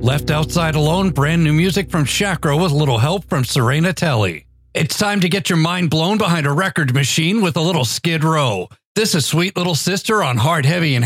Left Outside Alone, brand new music from Chakra with a little help from Serena Telly. It's time to get your mind blown behind a record machine with a little Skid Row. This is Sweet Little Sister on Hard, Heavy, and